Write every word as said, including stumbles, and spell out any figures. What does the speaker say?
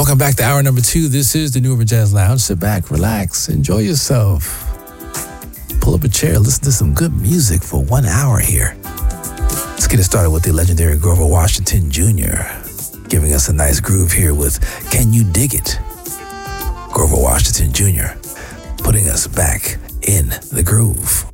Welcome back to hour number two. This is the New Urban Jazz Lounge. Sit back, relax, enjoy yourself. Pull up a chair, listen to some good music for one hour here. Let's get it started with the legendary Grover Washington Junior giving us a nice groove here with Can You Dig It? Grover Washington Junior putting us back in the groove.